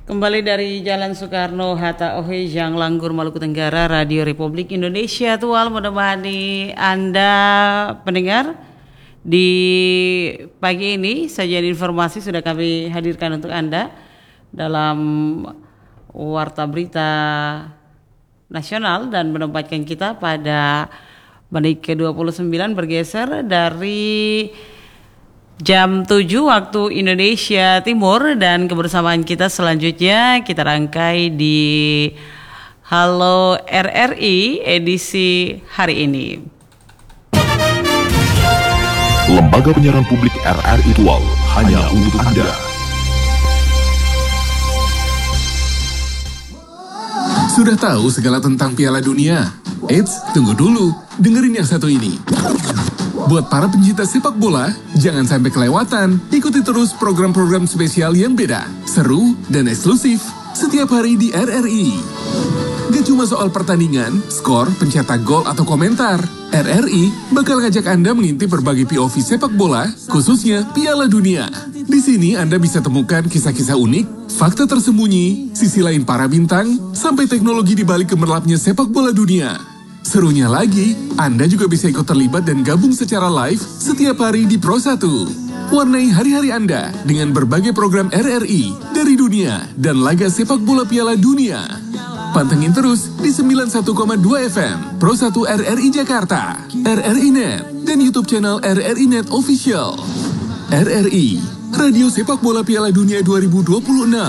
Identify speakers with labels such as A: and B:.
A: Kembali dari Jalan Soekarno-Hatta Ohijang, Langgur, Maluku Tenggara, Radio Republik Indonesia Tual menemani Anda pendengar. Di pagi ini sajian informasi sudah kami hadirkan untuk Anda dalam Warta Berita Nasional dan menempatkan kita pada menit ke-29 bergeser dari jam 7 waktu Indonesia Timur, dan kebersamaan kita selanjutnya kita rangkai di Halo RRI edisi hari ini.
B: Lembaga Penyiaran Publik RRI Tual, hanya untuk Anda.
C: Sudah tahu segala tentang Piala Dunia? Eits, tunggu dulu, dengerin yang satu ini. Buat para pencinta sepak bola, jangan sampai kelewatan. Ikuti terus program-program spesial yang beda, seru, dan eksklusif setiap hari di RRI. Gak cuma soal pertandingan, skor, pencetak gol, atau komentar. RRI bakal ngajak Anda mengintip berbagai POV sepak bola, khususnya Piala Dunia. Di sini Anda bisa temukan kisah-kisah unik, fakta tersembunyi, sisi lain para bintang, sampai teknologi di balik gemerlapnya sepak bola dunia. Serunya lagi, Anda juga bisa ikut terlibat dan gabung secara live setiap hari di Pro 1. Warnai hari-hari Anda dengan berbagai program RRI dari dunia dan laga sepak bola Piala Dunia. Pantengin terus di 91,2 FM Pro 1 RRI Jakarta, RRI Net, dan YouTube channel RRI Net Official. RRI, Radio Sepak Bola Piala Dunia 2026.